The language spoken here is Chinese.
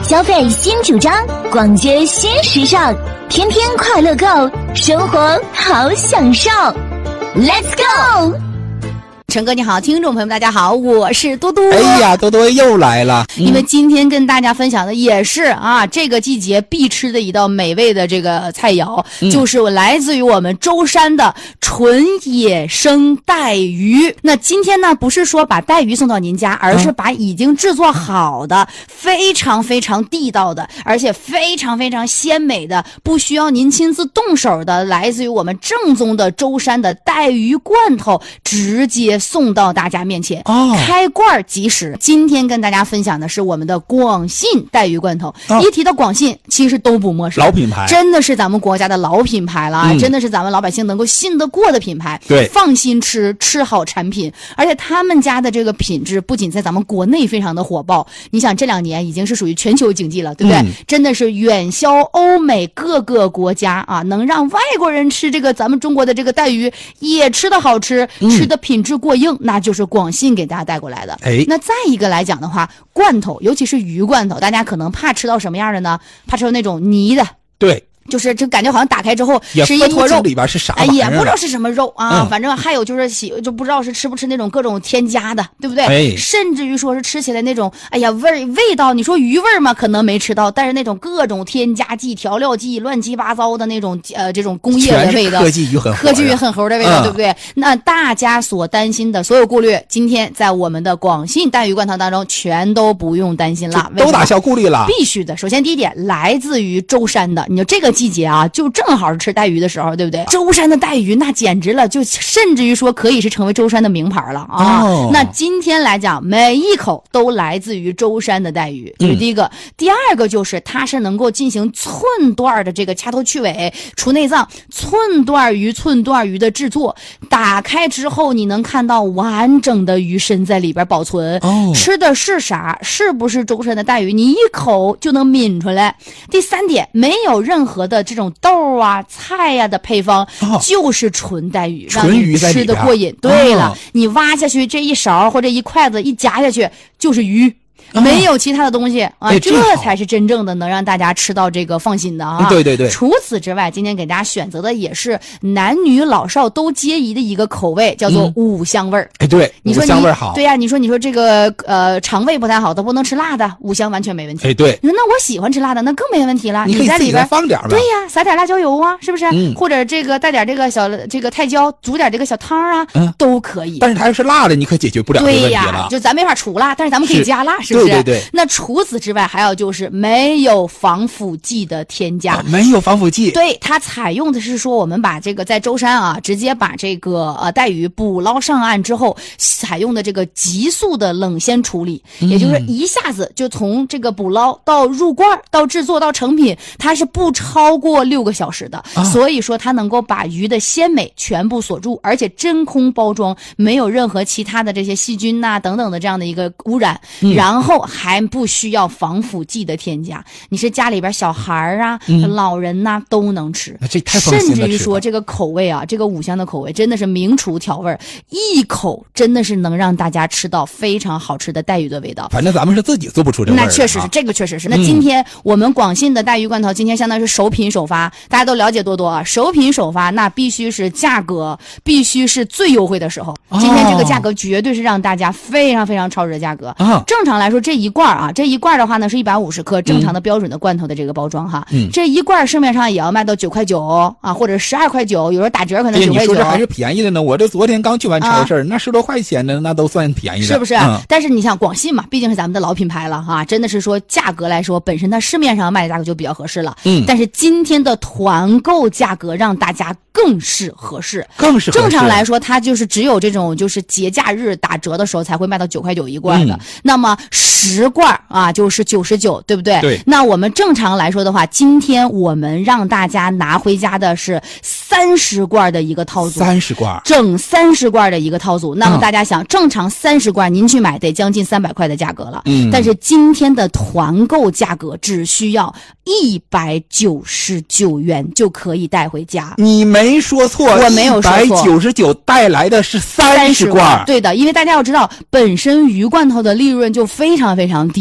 消费新主张，逛街新时尚，天天快乐购，生活好享受。Let's go！ 陈哥你好，听众朋友们大家好，我是多多。 哎呀，多多又来了。 因为今天跟大家分享的也是这个季节必吃的一道美味的这个菜肴，就是来自于我们舟山的纯野生带鱼。那今天呢，不是说把带鱼送到您家，而是把已经制作好的、非常非常地道的，而且非常非常鲜美的，不需要您亲自动手的，来自于我们正宗的舟山的带鱼罐头，直接送到大家面前，开罐即食。今天跟大家分享的是我们的广信带鱼罐头。一提到广信，其实都不陌生， 老品牌， 真的是咱们国家的老品牌了，真的是咱们老百姓能够信得过的品牌。 对， 放心吃好产品，而且他们家的这个品质不仅在咱们国内非常的火爆，你想这2年已经是属于全球经济了，对不对？真的是远销欧美各个国家能让外国人吃这个咱们中国的这个带鱼也吃的好吃，吃的品质过硬，那就是广信给大家带过来的。那再一个来讲的话，罐头尤其是鱼罐头，大家可能怕吃到什么样的呢？怕吃到那种泥的。 对， 就是这感觉好像打开之后是一坨肉， 里边是啥玩意儿也不知道是什么肉反正还有就是就不知道是吃不吃那种各种添加的，对不对？甚至于说是吃起来那种味道，你说鱼味嘛，可能没吃到，但是那种各种添加剂、调料剂、乱七八糟的那种这种工业的味道， 科技与狠猴的味道，对不对？那大家所担心的所有顾虑，今天在我们的广信带鱼罐头当中全都不用担心了， 都打消顾虑了。 必须的。首先第一点，来自于舟山的，你说这个季节就正好是吃带鱼的时候，对不对？舟山的带鱼那简直了，就甚至于说可以是成为舟山的名牌了那今天来讲，每一口都来自于舟山的带鱼，这是第一个。第二个就是它是能够进行寸段的这个掐头去尾、除内脏、寸段鱼的制作。打开之后，你能看到完整的鱼身在里边保存。吃的是啥？是不是舟山的带鱼？你一口就能抿出来。第三点，没有任何的这种豆菜的配方，就是纯带鱼，让你吃的过瘾。对了，你挖下去这一勺或者一筷子一夹下去就是鱼。没有其他的东西这才是真正的能让大家吃到这个放心的对。 除此之外，今天给大家选择的也是男女老少都皆宜的一个口味，叫做五香味儿。 对， 你说五香味好。 对呀，你说这个肠胃不太好的不能吃辣的，五香完全没问题。 对。 那我喜欢吃辣的，那更没问题了。 你在里边放点吧。 对呀，撒点辣椒油是不是？或者这个带点这个小这个泰椒，煮点这个小汤都可以。 但是它要是辣的，你可解决不了这个问题了。 对呀，就咱没法除辣，但是咱们可以加辣，是不是？ 对。 那除此之外，还有就是没有防腐剂的添加， 没有防腐剂。 对，它采用的是说，我们把这个在舟山直接把这个带鱼捕捞上岸之后，采用的这个急速的冷鲜处理，也就是一下子就从这个捕捞到入罐到制作到成品，它是不超过6个小时的。所以说它能够把鱼的鲜美全部锁住，而且真空包装，没有任何其他的这些细菌等等的这样的一个污染，然后还不需要防腐剂的添加。你是家里边小孩老人都能吃， 这太放心了。 甚至于说这个口味这个五香的口味真的是名厨调味，一口真的是能让大家吃到非常好吃的带鱼的味道。 反正咱们是自己做不出这味儿。 那确实是，这个确实是。那今天我们广信的带鱼罐头，今天相当于是首品首发，大家都了解多多首品首发，那必须是价格必须是最优惠的时候。今天这个价格绝对是让大家非常非常超值的价格。正常来说这一罐的话呢是150克，正常的标准的罐头的这个包装这一罐市面上也要卖到9块9或者12块9，有时候打折可能9块9。 你说这还是便宜的呢，我这昨天刚去完超市，那10多块钱的那都算便宜的， 是不是？但是你像广信嘛，毕竟是咱们的老品牌了真的是说价格来说，本身它市面上卖的价格就比较合适了。但是今天的团购价格让大家更是合适。正常来说，它就是只有这种就是节假日打折的时候才会卖到9块9一罐的。那么10罐就是99，对不对？ 对。 那我们正常来说的话，今天我们让大家拿回家的是30罐的一个套组 ，30罐， 整30罐的一个套组。那么大家想，正常30罐您去买得将近300块的价格了。但是今天的团购价格只需要199元就可以带回家。 你没说错， 我没有说错 ，199带来的是30罐。 对的，因为大家要知道，本身鱼罐头的利润就非常非常低。